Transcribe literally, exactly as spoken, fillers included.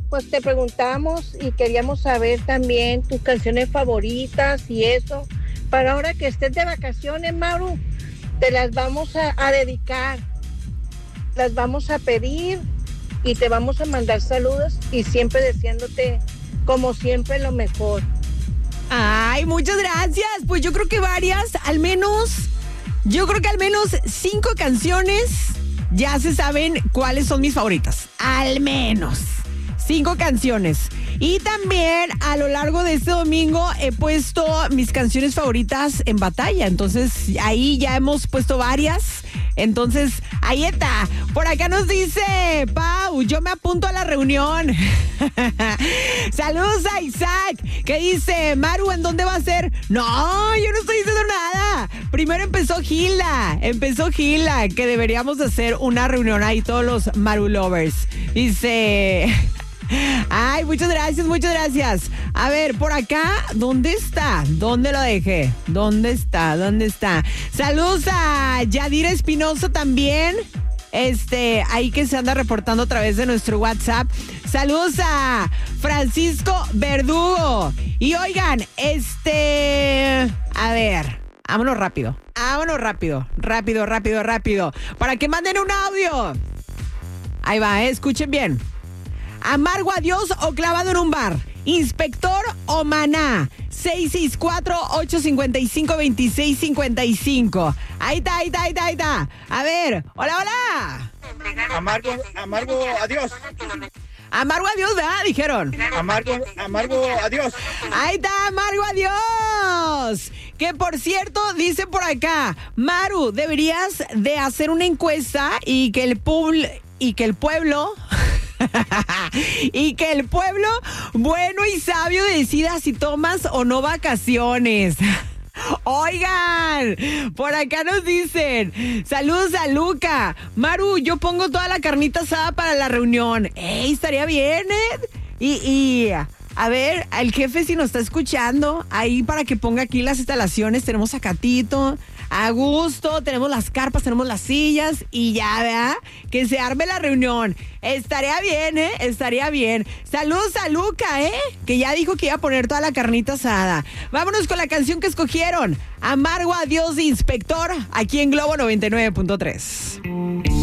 pues te preguntamos y queríamos saber también tus canciones favoritas y eso. Para ahora que estés de vacaciones, Maru, te las vamos a, a dedicar, las vamos a pedir y te vamos a mandar saludos y siempre deseándote, como siempre, lo mejor. Ay, muchas gracias. Pues yo creo que varias, al menos, yo creo que al menos cinco canciones ya se saben cuáles son mis favoritas. Al menos cinco canciones. Y también a lo largo de este domingo he puesto mis canciones favoritas en batalla. Entonces ahí ya hemos puesto varias. Entonces ahí está. Por acá nos dice Pau, yo me apunto a la reunión. Saludos a Isaac, que dice, Maru, ¿en dónde va a ser? No, yo no estoy diciendo nada. Primero empezó Gila, empezó Gila, que deberíamos hacer una reunión ahí todos los Maru lovers. Dice... Ay, muchas gracias, muchas gracias. A ver, por acá, ¿dónde está? ¿Dónde lo dejé? ¿Dónde está? ¿Dónde está? Saludos a Yadira Espinosa también. Este, ahí que se anda reportando a través de nuestro WhatsApp. Saludos a Francisco Verdugo. Y oigan, este... A ver, vámonos rápido. Vámonos rápido, rápido, rápido, rápido. Para que manden un audio. Ahí va, ¿eh? Escuchen bien. Amargo adiós o clavado en un bar. Inspector o Maná. seis seis cuatro, ocho cinco cinco, dos seis cinco cinco. Ahí está, ahí está, ahí está, ahí está. A ver, hola, hola. Amargo, amargo, adiós. Amargo adiós, ¿verdad? Dijeron. Amargo, amargo, adiós. Ahí está, amargo adiós. Que por cierto, dice por acá, Maru, deberías de hacer una encuesta y que el publ- y que el pueblo... y que el pueblo bueno y sabio decida si tomas o no vacaciones. Oigan, por acá nos dicen, saludos a Luca. Maru, yo pongo toda la carnita asada para la reunión. Ey, estaría bien, ¿eh? Y, y a ver, el jefe si nos está escuchando, ahí para que ponga aquí las instalaciones, tenemos a Catito, a gusto, tenemos las carpas, tenemos las sillas y ya, ¿verdad? Que se arme la reunión. Estaría bien, ¿eh? Estaría bien. Saludos a Luca, ¿eh? Que ya dijo que iba a poner toda la carnita asada. Vámonos con la canción que escogieron. Amargo adiós de Inspector, aquí en Globo noventa y nueve punto tres.